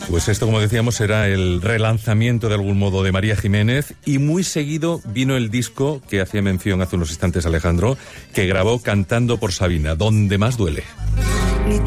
Pues esto, como decíamos, era el relanzamiento de algún modo de María Jiménez, y muy seguido vino el disco que hacía mención hace unos instantes Alejandro, que grabó Cantando por Sabina, Donde más duele.